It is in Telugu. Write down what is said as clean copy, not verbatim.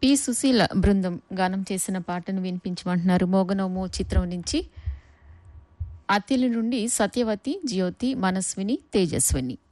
పి. సుశీల బృందం గానం చేసిన పాటను వినిపించమంటున్నారు. మోగనోమో చిత్రం నుంచి అతిలి నుండి సత్యవతి, జ్యోతి, మనస్విని, తేజస్విని.